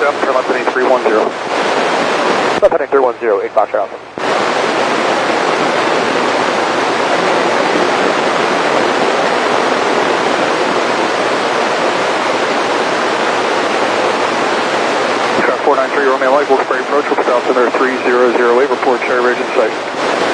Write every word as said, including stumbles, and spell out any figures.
Alpha, turn left heading three one zero. Left heading three one zero, eight Foxtrot Alpha. four nine three Romeo Mike, Wilkes-Barre approach, Wilkes Altimeter three zero zero eight, report cherry ridge in sight.